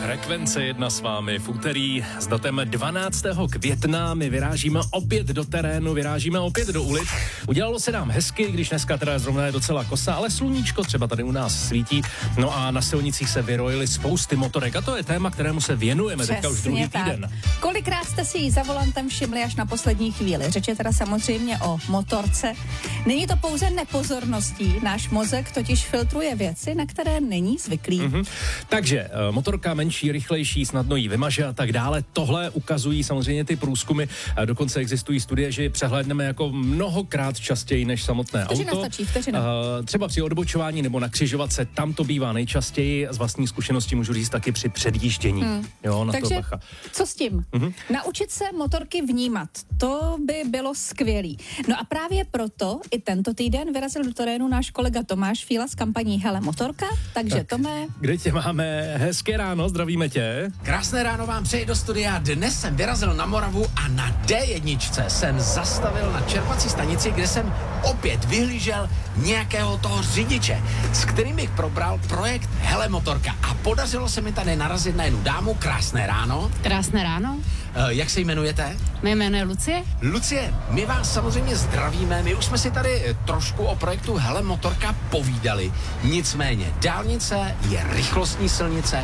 Frekvence 1 s vámi v úterý s datem 12. května. My vyrážíme opět do terénu, vyrážíme opět do ulic. Udělalo se nám hezky, když dneska teda zrovna je docela kosa, ale sluníčko třeba tady u nás svítí. No a na silnicích se vyrojily spousty motorek a to je téma, kterému se věnujeme teďka už druhý týden. Kolikrát jste si ji za volantem všimli až na poslední chvíli? Řeč je teda samozřejmě o motorce. Není to pouze nepozorností, náš mozek totiž filtruje věci, na které není zvyklý. Takže motorka menší, rychlejší, snadno jí vymaže a tak dále. Tohle ukazují samozřejmě ty průzkumy. Dokonce existují studie, že ji přehlédneme jako mnohokrát častěji než samotné vteřina auto. Stačí, vteřina. Třeba při odbočování nebo na křižovatce, tam to bývá nejčastěji. Z vlastní zkušenosti můžu říct taky při předjíždění. Jo, na Takže to bacha. co s tím? Naučit se motorky vnímat, to by bylo skvělý. No a právě proto i tento týden vyrazil do terénu náš kolega Tomáš Fíla z kampaní Hele Motorka. Takže Tak, Tome... Kde tě máme? Hezké ráno, zdravíme tě. Krásné ráno vám přeji do studia. Dnes jsem vyrazil na Moravu a na D1 jsem zastavil na čerpací stanici, kde jsem opět vyhlížel nějakého toho řidiče, s kterým bych probral projekt Hele Motorka. A podařilo se mi tady narazit na jednu dámu. Krásné ráno. Krásné ráno. Jak se jmenujete? Mé jméno je Lucie. Lucie, my vás samozřejmě zdravíme. My už jsme si tady trošku o projektu Hele Motorka povídali. Nicméně, dálnice je rychlostní silnice,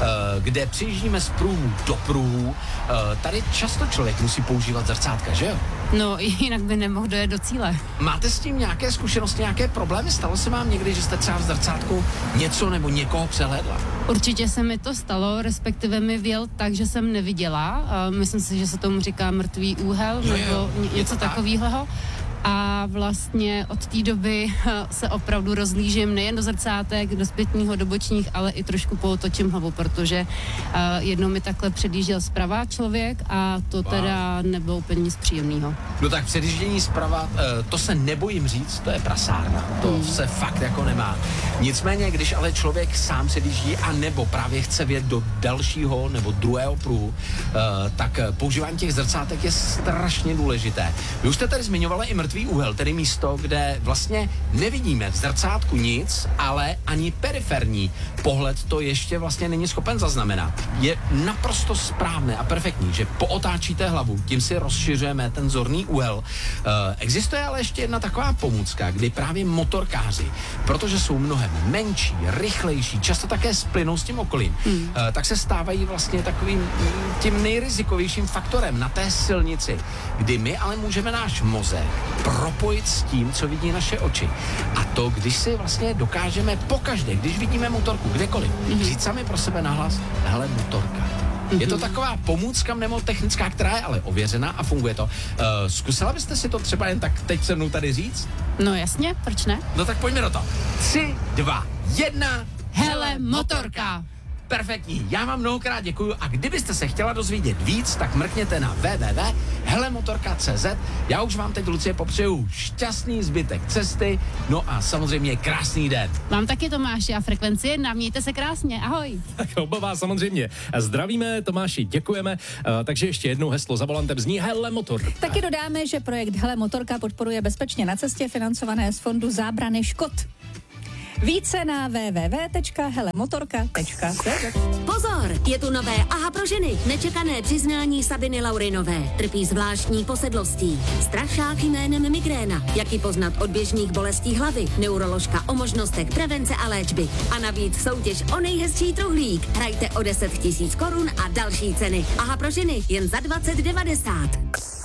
kde přijíždíme z pruhů do pruhů. Tady často člověk musí používat zrcátka, že jo? No, jinak by nemohl dojet do cíle. Máte s tím nějaké zkušenosti, nějaké problémy? Stalo se vám někdy, že jste třeba v zrcátku něco nebo někoho přehlédla? Určitě se mi to stalo, respektive mi vjel tak, že jsem neviděla. Myslím si, že se tomu říká mrtvý úhel nebo něco takového. A vlastně od té doby se opravdu rozlížím nejen do zrcátek, do zpětního, do bočních, ale i trošku pootočím hlavu, protože jednou mi takhle předjížděl zprava člověk a to teda nebylo úplně nic příjemného. No tak předjíždění zprava, to se nebojím říct, to je prasárna, to se fakt jako nemá. Nicméně, když ale člověk sám předjíždí a nebo právě chce vjet do dalšího nebo druhého pruhu, tak používání těch zrcátek je strašně důležité. Vy už jste tady zmiňovali i mrtvý úhel, tedy místo, kde vlastně nevidíme v zrcátku nic, ale ani periferní pohled to ještě vlastně není schopen zaznamenat. Je naprosto správné a perfektní, že pootáčíte hlavu, tím si rozšiřujeme ten zorný úhel. Existuje ale ještě jedna taková pomůcka, kdy právě motorkáři, protože jsou mnohem menší, rychlejší, často také splynou s tím okolím, tak se stávají vlastně takovým tím nejrizikovějším faktorem na té silnici, kdy my ale můžeme náš mozek propojit s tím, co vidí naše oči. A to, když si vlastně dokážeme pokaždé, když vidíme motorku kdekoliv, říct sami pro sebe nahlas, hele motorka. Je to taková pomůcka mnemotechnická, která je ale ověřená a funguje to. Zkusila byste si to třeba jen tak teď se mnou tady říct? No jasně, proč ne? No tak pojďme do toho. 3, 2, 1. Hele Motorka! Perfektní, já vám mnohokrát děkuju a kdybyste se chtěla dozvědět víc, tak mrkněte na www.helemotorka.cz. Já už vám teď, Lucie, popřeju šťastný zbytek cesty, no a samozřejmě krásný den. Vám taky, Tomáši, a Frekvenci 1, mějte se krásně, ahoj. Tak oba vás samozřejmě zdravíme, Tomáši, děkujeme. Takže ještě jednou heslo za volantem zní Hele Motor. Taky dodáme, že projekt Hele Motorka podporuje Bezpečně na cestě, financované z fondu zábrany škod. Více na www.helemotorka.cz. Pozor, je tu nové Aha pro ženy. Nečekané přiznání Sabiny Laurinové. Trpí zvláštní posedlostí. Strašák jménem migréna. Jak ji poznat od běžných bolestí hlavy. Neuroložka o možnostech prevence a léčby. A navíc soutěž o nejhezčí truhlík. Hrajte o 10 000 korun a další ceny. Aha pro ženy jen za 20,90.